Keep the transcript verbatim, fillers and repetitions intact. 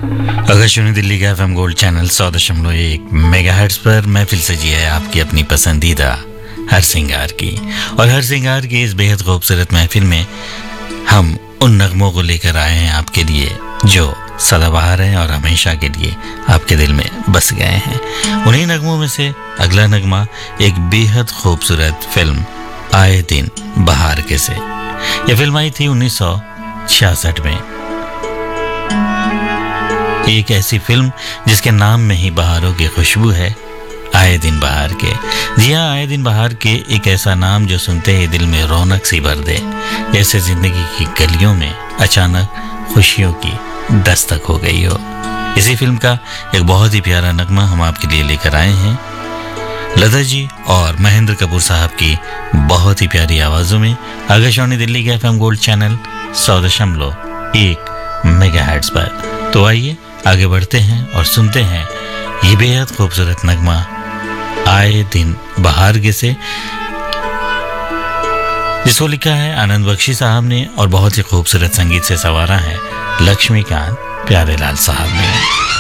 आकाशवाणी दिल्ली का FM gold channel सौ दशमलव एक मेगाहर्ट्ज पर महफिल सजी है आपकी अपनी पसंदीदा हर सिंगार की। और हर सिंगार की इस बेहद खूबसूरत महफिल में हम उन नगमों को लेकर आए हैं आपके लिए जो सदाबहार हैं और हमेशा के लिए आपके दिल में बस गए हैं। उन्हीं नगमों में से अगला नगमा एक बेहद खूबसूरत फिल्म आए दिन बहार के से। यह फिल्म आई थी उन्नीस सौ छियासठ में। एक ऐसी फिल्म जिसके नाम में ही बहारों की खुशबू है, आए दिन बहार के। जी हाँ, आए दिन बहार के एक ऐसा नाम जो सुनते ही दिल में रौनक सी भर दे, जैसे जिंदगी की गलियों में अचानक खुशियों की दस्तक हो गई हो। इसी फिल्म का एक बहुत ही प्यारा नगमा हम आपके लिए लेकर आए हैं, लता जी और महेंद्र कपूर साहब की बहुत ही प्यारी आवाजों में, आकाशवाणी दिल्ली के एफएम गोल्ड चैनल सौ दशमलव एक मेगाहर्ट्ज पर। तो आइए आगे बढ़ते हैं और सुनते हैं ये बेहद खूबसूरत नगमा आए दिन बहार के से, जिसको लिखा है आनंद बख्शी साहब ने और बहुत ही खूबसूरत संगीत से संवारा है लक्ष्मीकांत प्यारेलाल साहब ने।